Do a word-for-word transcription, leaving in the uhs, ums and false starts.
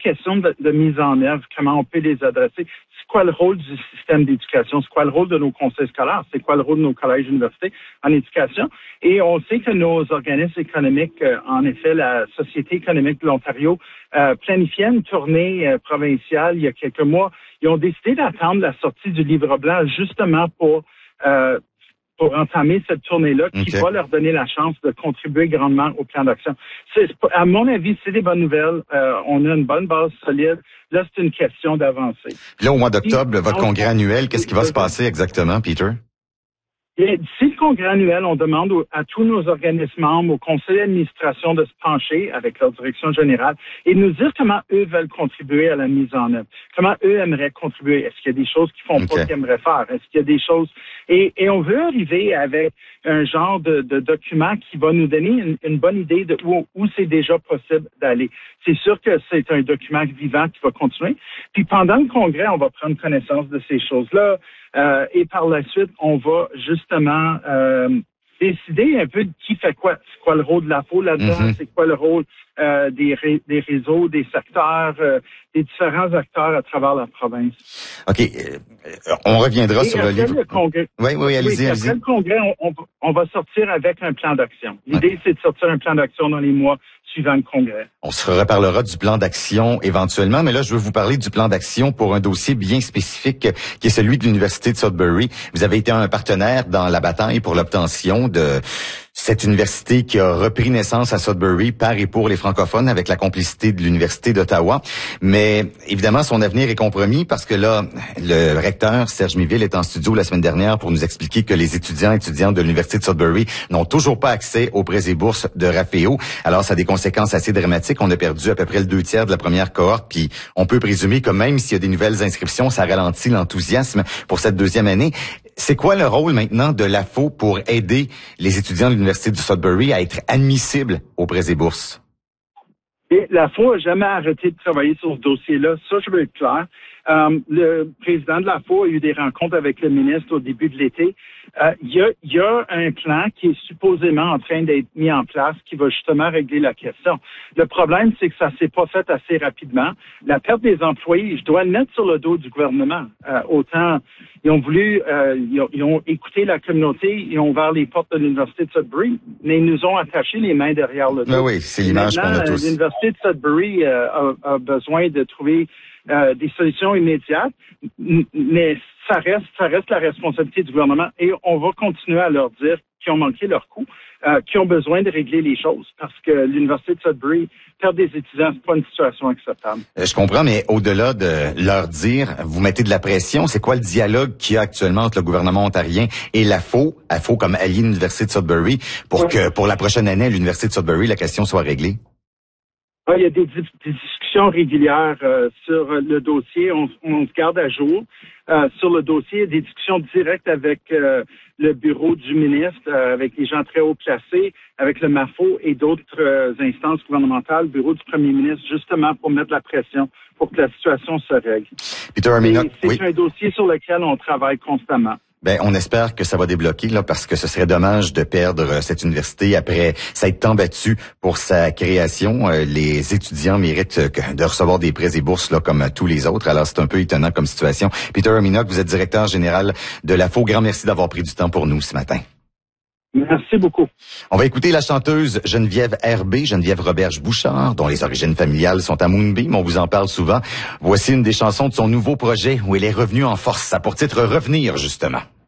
questions de, de mise en œuvre, comment on peut les adresser. C'est quoi le rôle du système d'éducation? C'est quoi le rôle de nos conseils scolaires? C'est quoi le rôle de nos collèges et universités en éducation? Et on sait que nos organismes économiques, euh, en effet, la Société économique de l'Ontario, euh, planifiait une tournée euh, provinciale il y a quelques mois. Ils ont décidé d'attendre la sortie du livre blanc justement pour euh, pour entamer cette tournée-là qui okay. va leur donner la chance de contribuer grandement au plan d'action. C'est, à mon avis, c'est des bonnes nouvelles. Euh, on a une bonne base solide. Là, c'est une question d'avancer. Là, au mois d'octobre, votre congrès annuel, qu'est-ce qui va se passer exactement, Peter? Et d'ici le congrès annuel, on demande à tous nos organismes membres, au conseil d'administration de se pencher avec leur direction générale et de nous dire comment eux veulent contribuer à la mise en œuvre. Comment eux aimeraient contribuer. Est-ce qu'il y a des choses qu'ils font okay. pas qu'ils aimeraient faire? Est-ce qu'il y a des choses... Et, et on veut arriver avec un genre de, de document qui va nous donner une, une bonne idée de où, où c'est déjà possible d'aller. C'est sûr que c'est un document vivant qui va continuer. Puis pendant le congrès, on va prendre connaissance de ces choses-là. Euh, et par la suite, on va justement euh, décider un peu de qui fait quoi. C'est quoi le rôle de l'A F O là-dedans? Mm-hmm. C'est quoi le rôle euh, des, ré, des réseaux, des secteurs, euh, des différents acteurs à travers la province. OK. Euh, on reviendra et sur le livre. Le congrès, oui, oui, allez-y, oui, allez-y. Après le congrès, on, on, on va sortir avec un plan d'action. L'idée, okay. c'est de sortir un plan d'action dans les mois suivant le congrès. On se reparlera du plan d'action éventuellement, mais là, je veux vous parler du plan d'action pour un dossier bien spécifique qui est celui de l'Université de Sudbury. Vous avez été un partenaire dans la bataille pour l'obtention de cette université qui a repris naissance à Sudbury par et pour les francophones avec la complicité de l'Université d'Ottawa. Mais évidemment, son avenir est compromis parce que là, le recteur Serge Miville est en studio la semaine dernière pour nous expliquer que les étudiants et étudiantes de l'Université de Sudbury n'ont toujours pas accès aux prêts et bourses de Raféo. Alors, ça a des conséquences assez dramatiques. On a perdu à peu près le deux tiers de la première cohorte, puis on peut présumer que même s'il y a des nouvelles inscriptions, ça ralentit l'enthousiasme pour cette deuxième année. C'est quoi le rôle maintenant de l'A F O pour aider les étudiants de l'Université du Sudbury à être admissibles aux prêts et bourses? Et l'A F O n'a jamais arrêté de travailler sur ce dossier-là. Ça, je veux être clair. Euh, le président de l'A F O a eu des rencontres avec le ministre au début de l'été. Euh, il y a, il y a un plan qui est supposément en train d'être mis en place qui va justement régler la question. Le problème, c'est que ça s'est pas fait assez rapidement. La perte des employés, je dois le mettre sur le dos du gouvernement. Euh, autant, ils ont voulu, euh, ils, ont, ils ont écouté la communauté, ils ont ouvert les portes de l'Université de Sudbury, mais ils nous ont attaché les mains derrière le dos. Ben oui, c'est l'image qu'on a tous. L'Université de Sudbury euh, a, a besoin de trouver Euh, des solutions immédiates, mais ça reste, ça reste la responsabilité du gouvernement et on va continuer à leur dire qu'ils ont manqué leur coup, euh, qu'ils ont besoin de régler les choses parce que l'Université de Sudbury, perdre des étudiants, c'est pas une situation acceptable. Je comprends, mais au-delà de leur dire, vous mettez de la pression, c'est quoi le dialogue qu'il y a actuellement entre le gouvernement ontarien et l'A F O, l'A F O comme allié de l'Université de Sudbury, pour ouais. que pour la prochaine année à l'Université de Sudbury, la question soit réglée? Ah, il y a des, des discussions régulières euh, sur le dossier. On, on se garde à jour. Euh, sur le dossier, il y a des discussions directes avec euh, le bureau du ministre, euh, avec les gens très haut placés, avec le M A F O et d'autres euh, instances gouvernementales, le bureau du premier ministre, justement pour mettre la pression pour que la situation se règle. Peter Arminock, c'est oui. un dossier sur lequel on travaille constamment. Ben, on espère que ça va débloquer, là, parce que ce serait dommage de perdre cette université après s'être tant battu pour sa création. Les étudiants méritent de recevoir des prêts et bourses, là, comme tous les autres. Alors, c'est un peu étonnant comme situation. Peter Arminock, vous êtes directeur général de l'A F O. Grand merci d'avoir pris du temps pour nous ce matin. Merci beaucoup. On va écouter la chanteuse Geneviève R B, Geneviève Roberge-Bouchard, dont les origines familiales sont à Moonbeam. On vous en parle souvent. Voici une des chansons de son nouveau projet où elle est revenue en force. Ça a pour titre Revenir, justement.